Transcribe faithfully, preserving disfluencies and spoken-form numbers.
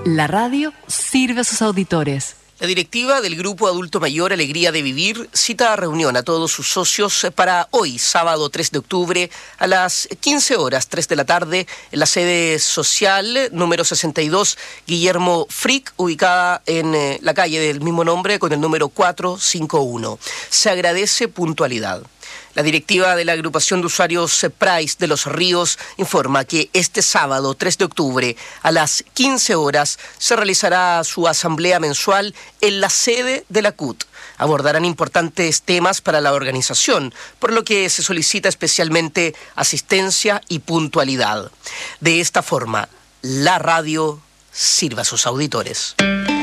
La radio sirve a sus auditores. La directiva del Grupo Adulto Mayor Alegría de Vivir cita a reunión a todos sus socios para hoy, sábado tres de octubre, a las quince horas, tres de la tarde, en la sede social número sesenta y dos, Guillermo Frick, ubicada en eh, la calle del mismo nombre con el número cuatrocientos cincuenta y uno. Se agradece puntualidad. La directiva de la agrupación de usuarios Price de Los Ríos informa que este sábado tres de octubre a las quince horas se realizará su asamblea mensual en la sede de la C U T. Abordarán importantes temas para la organización, por lo que se solicita especialmente asistencia y puntualidad. De esta forma, la radio sirve a sus auditores.